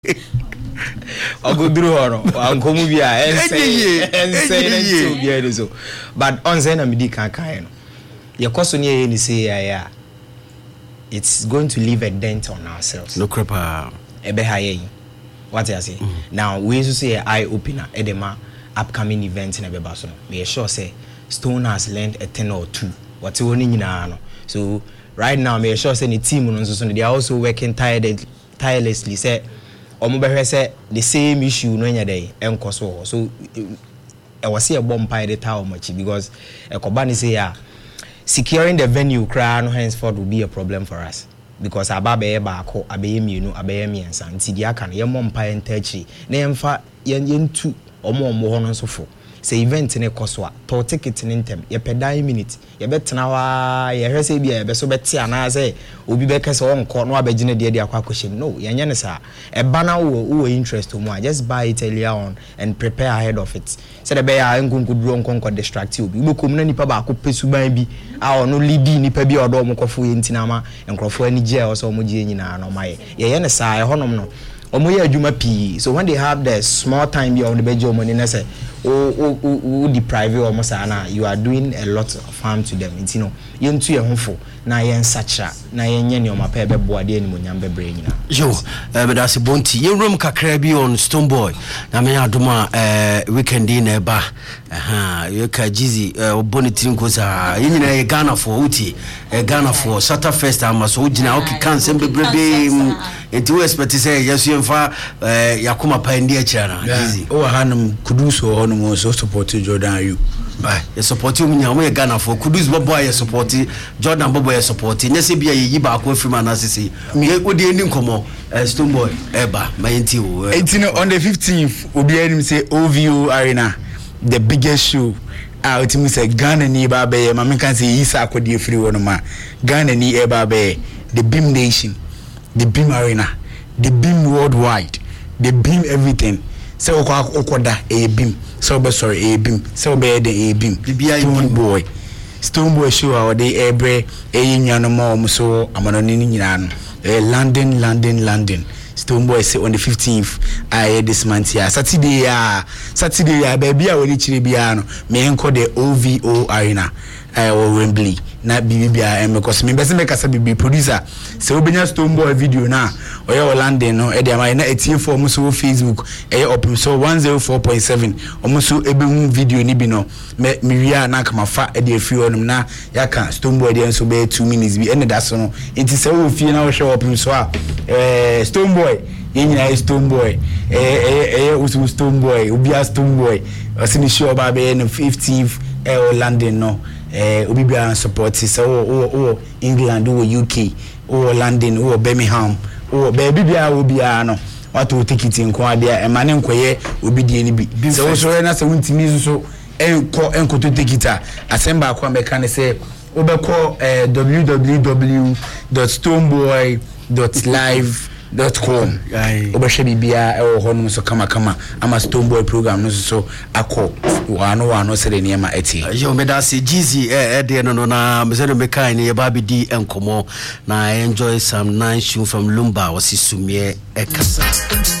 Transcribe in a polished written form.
Ogudru horo ankomu bia ense bia so but onse na medi kan no ye koso ne ye say ya it's going to leave a dent on ourselves no crepa ebe haye what you say now we so say eye opener edema upcoming event na beba so me sure say Stone has learned a thing or two what you woni nyina no so right now me sure say the team no so they are also working tirelessly say omobehwe say the same issue no nya dey enkoso so I was see a bomb pie the tower much because ekobani say ya securing the venue cry no henceforth will be a problem for us because ababe baako abeye mienu abeye miensa nti dia kan ye mom pie entachi na yemfa yentu omo ho no so fo say event ne koso a to ticket ne ntem ye pedai minute ye betena wa ye hwese bia ye beso beti ana say obi bekese wonko no abegine de akwa akohim no yenye ne sa e bana wo interest mo just buy it earlier on and prepare ahead of it say the be ya nkunkuduro nkonko distract obi ubekom na nipa ba ko pesuban bi a ono leadi nipa bi odo mo kofo ye ntina ma enkrofo ani je o so mo je nyina no ma ye ne sa e honom no omoye adwuma pi so when they have the small time you on the bejo money na say o deprive you almost na you are doing a lot of harm to them you know yentu ye honfo na yen sacha na yenye ne o mapa be boade ani monyam bebre nyina yo be da se bonti ye room kakra bi on Stone Boy na me adoma weekend na eba ye ka jizi oboniti nkosa ye nyina ye Ghana for uti Ghana for Saturday Fest amaso ugina o kan sembe brebe enti we expect say yesu yemfa yakoma pa ndi a kira na jizi o hanum kuduso hono so support Jordan Ayew you support you nya we Ghana for kudus bobo you support Jordan bobo you support nyese bia ye yiba akwa firma na sisi me odi eni nkomo Stone Boy eba mayenti o on the 15th obi anim say OVO Arena the biggest show it means say Ghana ni ba be ma me kan say Isa akodi free wono ma Ghana ni e ba be the Beam Nation, the Beam Arena, the Beam Worldwide, the Beam everything. So okoda a Beam, so be sorry a Beam, so be the a Beam. Stone Boy show our day ebre e nyano mo so amano ni nyina no London. Stone Boy say on the 15th this month here Saturday baby a woni chire bia no me enko the OVO Arena or Wembley na bibia because me bese make asa bibi producer say obenya Stone Boy video na oya London no e dey am na etie for mo so Facebook open so 104.7 omo so ebehu video ni bi no me wia na kama fa e dey free onum na yaka Stone Boy dey so be 2 minutes bi ene da so no enti say wo fie na wo hwe open so a Stone Boy yenyina Stone Boy usu Stone Boy ubia Stone Boy asini show ba be no 15th London no obibia support so England or UK or London or Birmingham or baby bia obia no what to take it in kwa dia e mane nkoye obi die ni bi so so na se wuntimi so enko to take it asemba akwa meka ne se obekọ www.stoneboy.live.com obehwe bibia e wo hono so kama ama Stone Boy program no so akọ wano sere niema eti yo medase jizi de no na mezedo mekai ne ba bi di enkomo na enjoy some nice show from Lumba wasisumie ekasa